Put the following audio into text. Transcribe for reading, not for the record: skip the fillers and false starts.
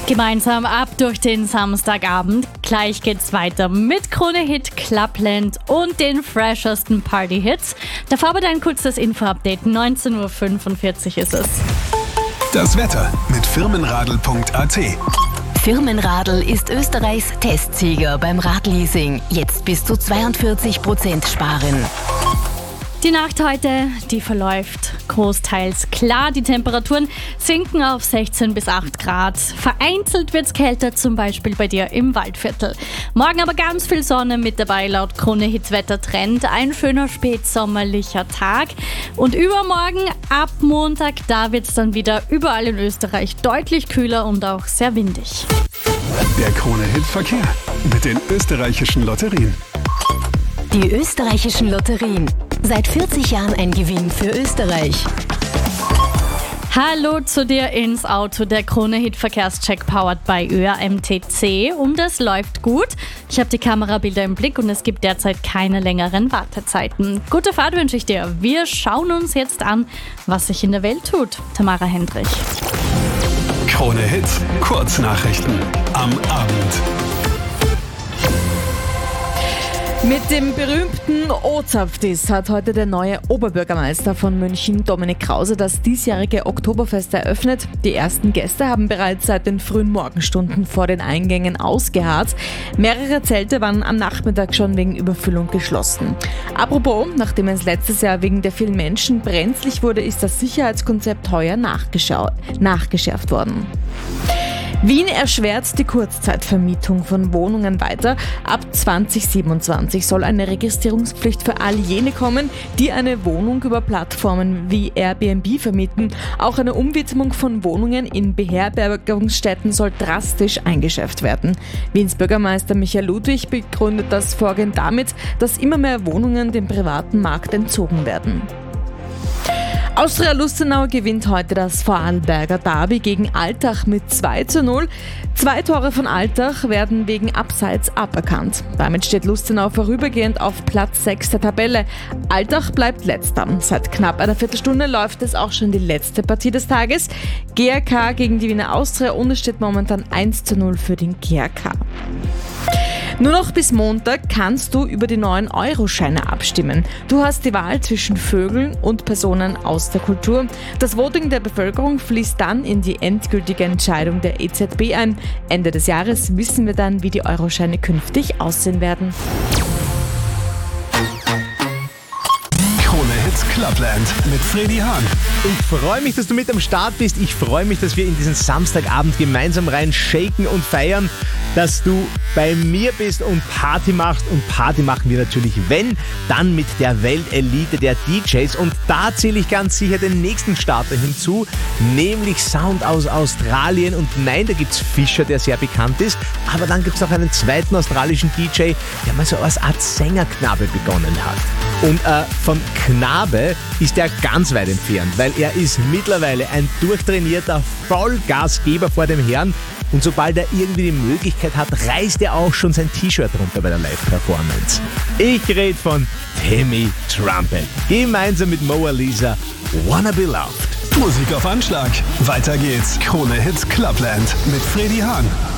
Gemeinsam ab durch den Samstagabend. Gleich geht's weiter mit Krone Hit Clubland und den freshesten Party-Hits. Davor aber ein kurzes Info-Update. 19.45 Uhr ist es. Das Wetter mit firmenradl.at. Firmenradl ist Österreichs Testsieger beim Radleasing. Jetzt bis zu 42% sparen. Die Nacht heute, die verläuft großteils klar. Die Temperaturen sinken auf 16 bis 8 Grad. Vereinzelt wird es kälter, zum Beispiel bei dir im Waldviertel. Morgen aber ganz viel Sonne mit dabei, laut Krone Hits Wettertrend. Ein schöner spätsommerlicher Tag. Und übermorgen, ab Montag, da wird es dann wieder überall in Österreich deutlich kühler und auch sehr windig. Der Krone Hit Verkehr mit den österreichischen Lotterien. Die österreichischen Lotterien. Seit 40 Jahren ein Gewinn für Österreich. Hallo zu dir ins Auto, der Krone Hit Verkehrscheck powered by ÖAMTC und es läuft gut. Ich habe die Kamerabilder im Blick und es gibt derzeit keine längeren Wartezeiten. Gute Fahrt wünsche ich dir. Wir schauen uns jetzt an, was sich in der Welt tut. Tamara Hendrich. Krone Hit Kurznachrichten am Abend. Mit dem berühmten O-Zapfdiss hat heute der neue Oberbürgermeister von München, Dominik Krause, das diesjährige Oktoberfest eröffnet. Die ersten Gäste haben bereits seit den frühen Morgenstunden vor den Eingängen ausgeharrt. Mehrere Zelte waren am Nachmittag schon wegen Überfüllung geschlossen. Apropos, nachdem es letztes Jahr wegen der vielen Menschen brenzlig wurde, ist das Sicherheitskonzept heuer nachgeschärft worden. Wien erschwert die Kurzzeitvermietung von Wohnungen weiter. Ab 2027 soll eine Registrierungspflicht für all jene kommen, die eine Wohnung über Plattformen wie Airbnb vermieten. Auch eine Umwidmung von Wohnungen in Beherbergungsstätten soll drastisch eingeschärft werden. Wiens Bürgermeister Michael Ludwig begründet das Vorgehen damit, dass immer mehr Wohnungen dem privaten Markt entzogen werden. Austria Lustenau gewinnt heute das Vorarlberger Derby gegen Altach mit 2:0. 2 Tore von Altach werden wegen Abseits aberkannt. Damit steht Lustenau vorübergehend auf Platz 6 der Tabelle. Altach bleibt letzter. Seit knapp einer Viertelstunde läuft es auch schon die letzte Partie des Tages. GRK gegen die Wiener Austria und es steht momentan 1:0 für den GRK. Nur noch bis Montag kannst du über die neuen Euroscheine abstimmen. Du hast die Wahl zwischen Vögeln und Personen aus der Kultur. Das Voting der Bevölkerung fließt dann in die endgültige Entscheidung der EZB ein. Ende des Jahres wissen wir dann, wie die Euroscheine künftig aussehen werden. Krone Hit Clubland mit Freddy Hahn. Ich freue mich, dass du mit am Start bist. Ich freue mich, dass wir in diesen Samstagabend gemeinsam rein shaken und feiern, dass du bei mir bist und Party machst. Und Party machen wir natürlich, wenn, dann mit der Weltelite der DJs. Und da zähle ich ganz sicher den nächsten Starter hinzu, nämlich Sound aus Australien. Und nein, da gibt's Fischer, der sehr bekannt ist. Aber dann gibt's noch einen zweiten australischen DJ, der mal so als Art Sängerknabe begonnen hat. Und von Knabe ist er ganz weit entfernt, weil er ist mittlerweile ein durchtrainierter Vollgasgeber vor dem Herrn. Und sobald er irgendwie die Möglichkeit hat, reißt er auch schon sein T-Shirt runter bei der Live-Performance. Ich rede von Timmy Trumpet. Gemeinsam mit Moa Lisa, Wanna Be Loved. Musik auf Anschlag. Weiter geht's. Krone Hit Clubland mit Freddy Hahn.